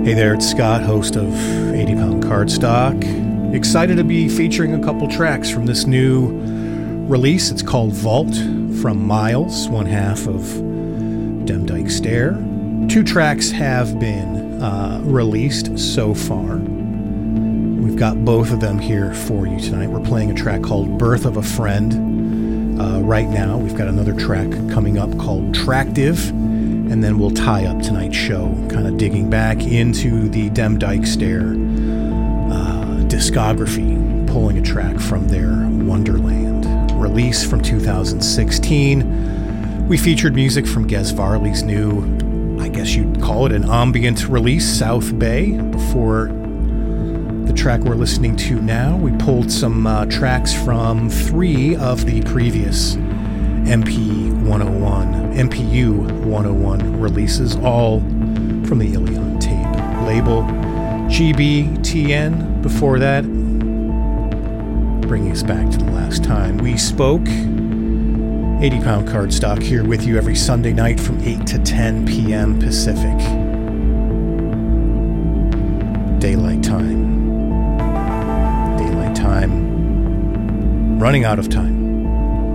Hey there, it's Scott, host of 80 Pound Cardstock. Excited to be featuring a couple tracks from this new release. It's called Vault from Miles, one half of Demdike Stare. 2 tracks have been released so far. We've got both of them here for you tonight. We're playing a track called Birth of a Friend right now. We've got another track coming up called Tractive. And then we'll tie up tonight's show, kind of digging back into the Demdike Stare discography, pulling a track from their Wonderland release from 2016. We featured music from Gez Varley's new, I guess you'd call it an ambient release, South Bay. Before the track we're listening to now, we pulled some tracks from 3 of the previous MPU 101 releases, all from the Ilion tape label. GBTN before that, bringing us back to the last time we spoke. 80 Pound Cardstock here with you every Sunday night from 8 to 10 p.m. Pacific. Daylight time. Running out of time.